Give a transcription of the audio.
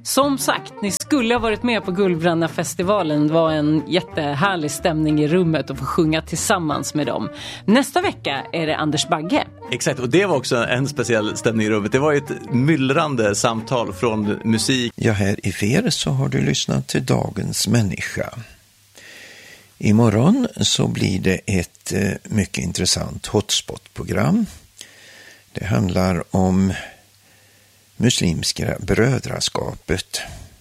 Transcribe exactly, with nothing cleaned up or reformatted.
Som sagt, ni skulle ha varit med på Guldbrännarfestivalen. Det var en jättehärlig stämning i rummet och få sjunga tillsammans med dem. Nästa vecka är det Anders Bagge. Exakt, och det var också en speciell stämning i rummet. Det var ett myllrande samtal från musik. Ja, här i Fer så har du lyssnat till Dagens människa. Imorgon så blir det ett eh, mycket intressant hotspot-program. Det handlar om muslimska brödraskapet